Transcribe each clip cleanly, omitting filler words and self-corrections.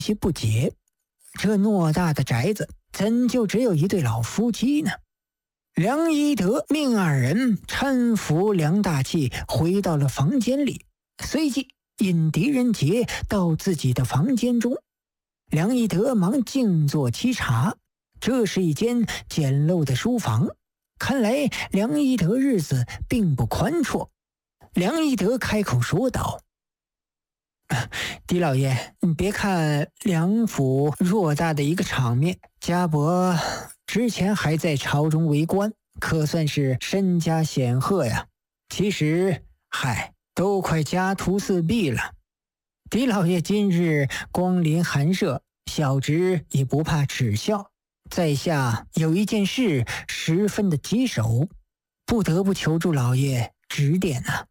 些不解，这偌大的宅子怎就只有一对老夫妻呢？梁一德命二人搀扶梁大器回到了房间里，随即引狄仁杰到自己的房间中。梁一德忙静坐沏茶，这是一间简陋的书房，看来梁一德日子并不宽绰。梁一德开口说道：狄老爷，你别看梁府偌大的一个场面，家伯之前还在朝中为官，可算是身家显赫呀。其实都快家徒四壁了。狄老爷今日光临寒舍，小侄也不怕耻笑，在下有一件事十分的棘手，不得不求助老爷指点啊。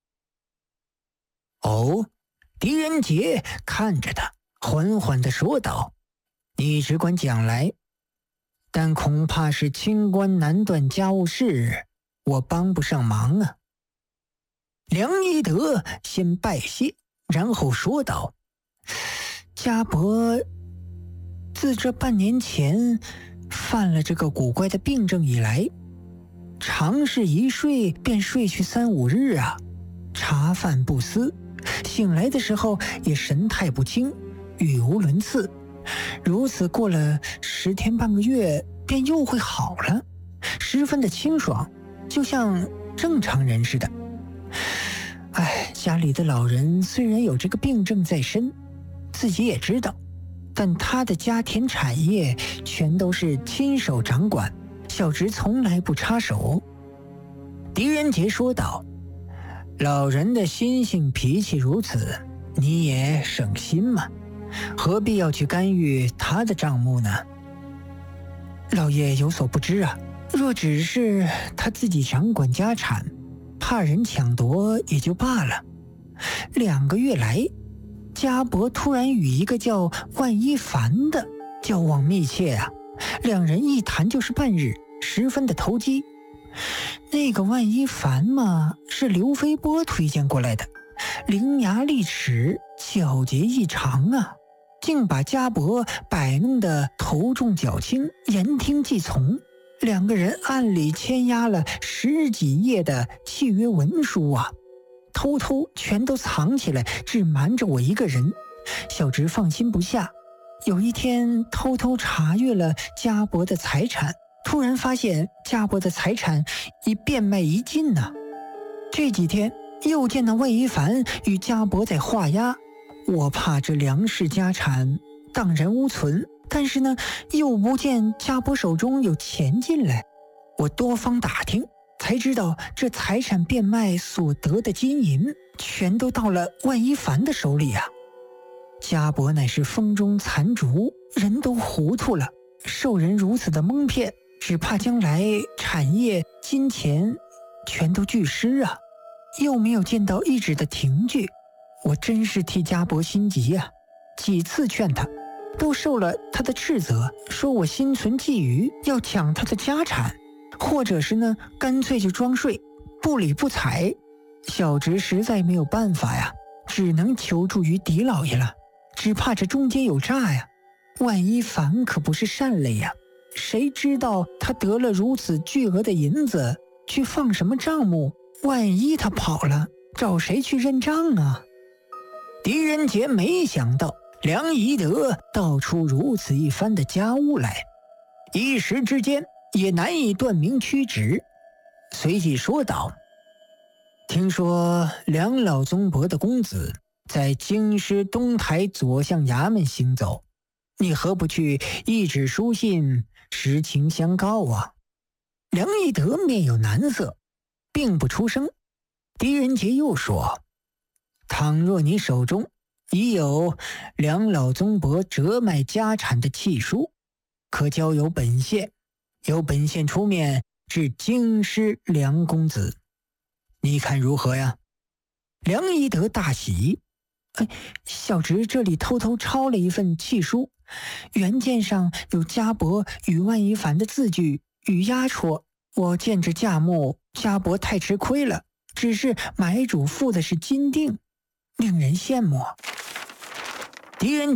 哦，狄仁杰看着他，缓缓地说道：你只管讲来，但恐怕是清官难断家务事，我帮不上忙啊。梁一德先拜谢，然后说道：家伯自这半年前犯了这个古怪的病症以来，常是一睡便睡去3、5日啊，茶饭不思，醒来的时候也神态不清，语无伦次，如此过了10天半个月便又会好了，十分的清爽，就像正常人似的。家里的老人虽然有这个病症在身，自己也知道，但他的家田产业全都是亲手掌管，小侄从来不插手。狄仁杰说道：老人的心性脾气如此，你也省心嘛，何必要去干预他的账目呢？老爷有所不知啊，若只是他自己掌管家产，怕人抢夺也就罢了。2个月来，家伯突然与一个叫万一凡的交往密切啊，两人一谈就是半日，十分的投机。那个万一凡嘛，是刘飞波推荐过来的，伶牙俐齿，皎洁异常啊，竟把家伯摆弄得头重脚轻，言听计从。2个人暗里签押了10几页的契约文书啊，偷偷全都藏起来，只瞒着我一个人。小侄放心不下，有一天偷偷查阅了家伯的财产，突然发现家伯的财产已变卖一尽呐。这几天又见那万一凡与家伯在画押，我怕这梁氏家产荡然无存，但是呢，又不见家伯手中有钱进来。我多方打听，才知道这财产变卖所得的金银，全都到了万一凡的手里啊。家伯乃是风中残烛，人都糊涂了，受人如此的蒙骗，只怕将来产业、金钱全都俱失啊。又没有见到一纸的停据，我真是替家伯心急啊。几次劝他，都受了他的斥责，说我心存觊觎，要抢他的家产，或者是呢，干脆就装睡，不理不睬。小侄实在没有办法呀，只能求助于狄老爷了。只怕这中间有诈呀，万一凡可不是善类呀，谁知道他得了如此巨额的银子，去放什么账目？万一他跑了，找谁去认账啊？狄仁杰没想到梁宜德道出如此一番的家务来，一时之间也难以断明曲直，随即说道：听说梁老宗伯的公子在京师东台左相衙门行走，你何不去一纸书信，实情相告啊？梁宜德面有难色，并不出声。狄仁杰又说：倘若你手中已有梁老宗伯折卖家产的契书，可交由本县，由本县出面至京师梁公子，你看如何呀？梁宜德大喜：小侄这里偷偷抄了一份契书，原件上有家伯与万一凡的字据与押戳，我见这价目，家伯太吃亏了，只是买主付的是金锭，令人羡慕。狄仁杰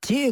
结